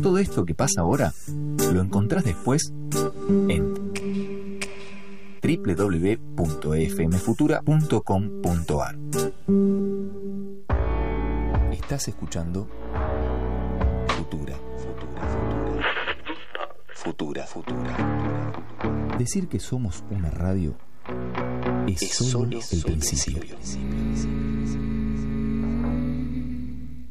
Todo esto que pasa ahora lo encontrás después en www.fmfutura.com.ar. Estás escuchando Futura. Decir que somos una radio es solo el principio.